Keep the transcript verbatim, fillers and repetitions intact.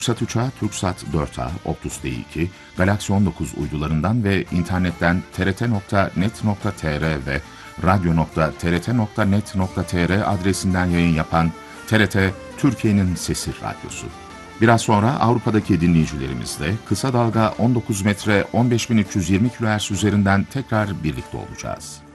TürkSat üç A, TürkSat dört A, Optus D iki, Galaxy on dokuz uydularından ve internetten t r t nokta net nokta t r ve radyo nokta t r t nokta net nokta t r adresinden yayın yapan T R T, Türkiye'nin Sesi Radyosu. Biraz sonra Avrupa'daki dinleyicilerimizle kısa dalga on dokuz metre on beş bin üç yüz yirmi kilohertz üzerinden tekrar birlikte olacağız.